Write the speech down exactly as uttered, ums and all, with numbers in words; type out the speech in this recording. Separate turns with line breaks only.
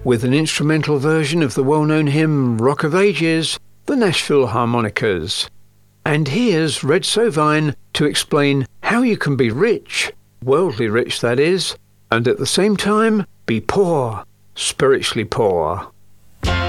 with an instrumental version of the well-known hymn Rock of Ages, the Nashville Harmonicas. And here's Red Sovine to explain how you can be rich, worldly rich that is, and at the same time be poor, spiritually poor.